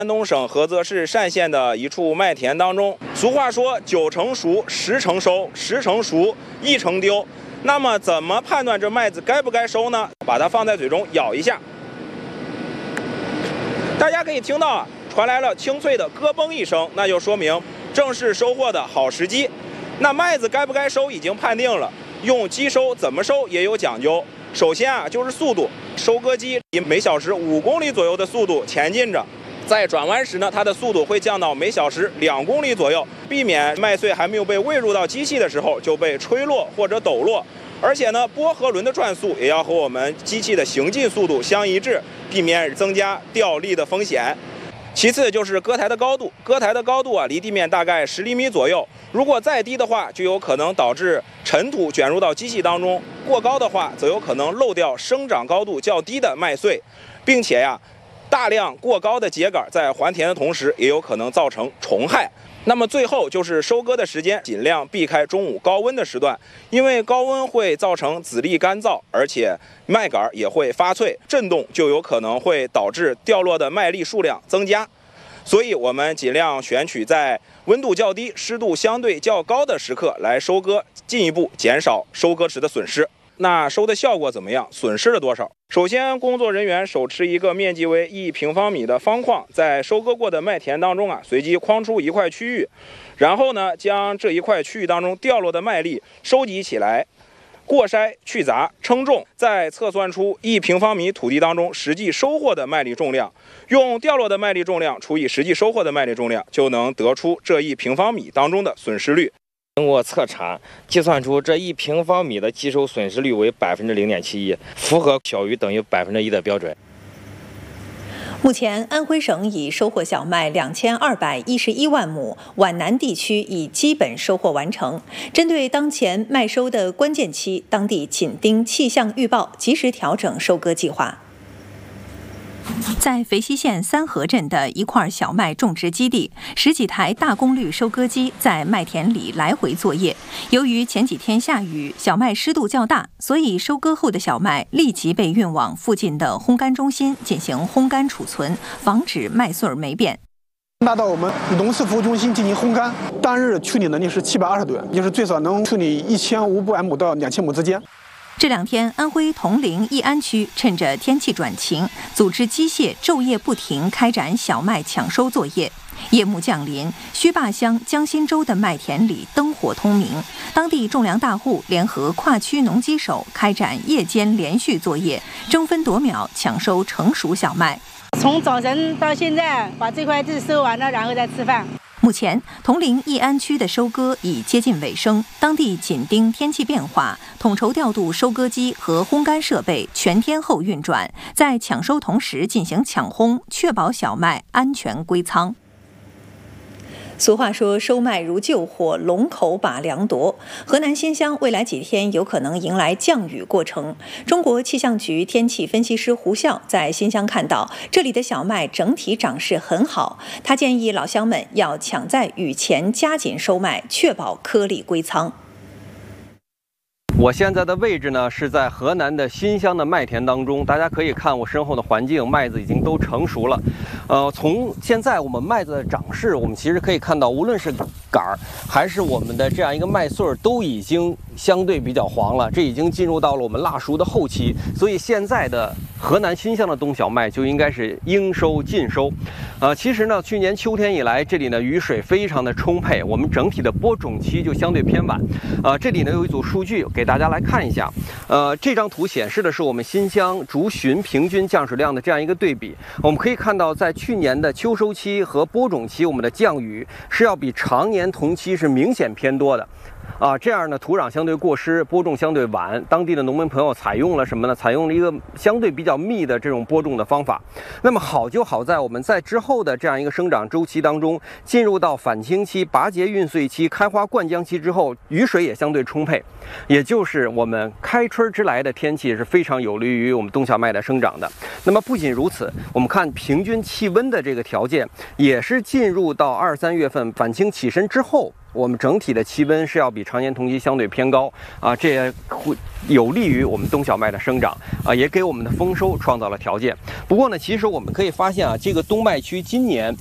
山东省菏泽市单县的一处麦田当中，俗话说9成熟10成收，10成熟1成丢。那么怎么判断这麦子该不该收呢？把它放在嘴中咬一下，大家可以听到啊，传来了清脆的咯嘣一声，那就说明正是收获的好时机。那麦子该不该收已经判定了，用机收怎么收也有讲究。首先啊，就是速度，收割机以每小时5公里左右的速度前进着。在转弯时呢，它的速度会降到每小时2公里左右，避免麦穗还没有被喂入到机器的时候就被吹落或者抖落。而且呢，拨合轮的转速也要和我们机器的行进速度相一致，避免增加掉力的风险。其次就是割台的高度，割台的高度啊，离地面大概10厘米左右。如果再低的话，就有可能导致尘土卷入到机器当中；过高的话，则有可能漏掉生长高度较低的麦穗，并且呀，大量过高的秸秆在还田的同时，也有可能造成虫害。那么最后就是收割的时间，尽量避开中午高温的时段，因为高温会造成籽粒干燥，而且麦秆也会发脆，震动就有可能会导致掉落的麦粒数量增加。所以我们尽量选取在温度较低、湿度相对较高的时刻来收割，进一步减少收割时的损失。那收的效果怎么样？损失了多少？首先，工作人员手持一个面积为1平方米的方框，在收割过的麦田当中啊，随机框出一块区域，然后呢，将这一块区域当中掉落的麦粒收集起来，过筛去杂，称重，再测算出1平方米土地当中实际收获的麦粒重量，用掉落的麦粒重量除以实际收获的麦粒重量，就能得出这1平方米当中的损失率。 经过测查，计算出这1平方米的计收损失率为0.71%，符合小于等于1%的标准。 目前，安徽省已收获小麦2211万亩，皖南地区已基本收获完成。针对当前麦收的关键期，当地紧盯气象预报，及时调整收割计划。在肥西县三河镇的一块小麦种植基地，10几台大功率收割机在麦田里来回作业。由于前几天下雨，小麦湿度较大，所以收割后的小麦立即被运往附近的烘干中心进行烘干储存，防止麦穗霉变。 拿到我们农事服务中心进行烘干，当日处理能力是720吨，就是最少能处理1500亩到2000亩之间。 这2天，安徽铜陵义安区趁着天气转晴，组织机械昼夜不停开展小麦抢收作业。夜幕降临，须坝乡江心洲的麦田里灯火通明，当地种粮大户联合跨区农机手开展夜间连续作业，争分夺秒抢收成熟小麦。 从早晨到现在，把这块地收完了，然后再吃饭。 目前，铜陵义安区的收割已接近尾声，当地紧盯天气变化，统筹调度收割机和烘干设备全天候运转，在抢收同时进行抢烘，确保小麦安全归仓。俗话说，收麦如救火，龙口把粮夺。河南新乡未来几天有可能迎来降雨过程。中国气象局天气分析师胡笑在新乡看到，这里的小麦整体长势很好。他建议老乡们要抢在雨前加紧收麦，确保颗粒归仓。 我现在的位置呢是在河南的新乡的麦田当中，大家可以看我身后的环境，麦子已经都成熟了。从现在我们麦子的长势，我们其实可以看到，无论是杆儿还是我们的这样一个麦穗儿，都已经相对比较黄了，这已经进入到了我们腊熟的后期。所以现在的河南新乡的冬小麦就应该是应收尽收。其实呢，去年秋天以来，这里呢雨水非常的充沛，我们整体的播种期就相对偏晚。这里呢有一组数据给大家来看一下。这张图显示的是我们新乡逐旬平均降水量的这样一个对比。我们可以看到，在去年的秋收期和播种期，我们的降雨是要比常年同期是明显偏多的。这样呢，土壤相对过湿，播种相对晚，当地的农民朋友采用了什么呢？采用了一个相对比较密的这种播种的方法。那么好就好在我们在之后的这样一个生长周期当中，进入到返青期、拔节运穗期、开花灌浆期之后，雨水也相对充沛，也就是我们开春之来的天气是非常有利于我们冬小麦的生长的。那么不仅如此，我们看平均气温的这个条件，也是进入到2、3月份返青起身之后我们整体的气温是要比常年同期相对偏高啊，这也会有利于我们冬小麦的生长啊，也给我们的丰收创造了条件。不过呢，其实我们可以发现啊，这个冬麦区今年